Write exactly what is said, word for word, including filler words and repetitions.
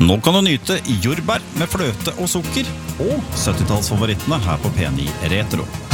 Nå kan du nyte jordbær med fløte og sukker og syttitalsfavorittene her på P ni Retro.